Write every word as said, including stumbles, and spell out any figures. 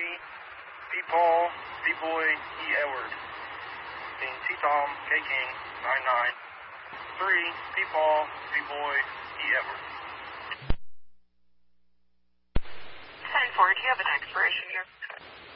three, P. Paul, B. Boy, E. Edward. Being T. Tom, K. King, nine nine. three, P. Paul, B. Boy, E. Edward. ten four, do you have an expiration here?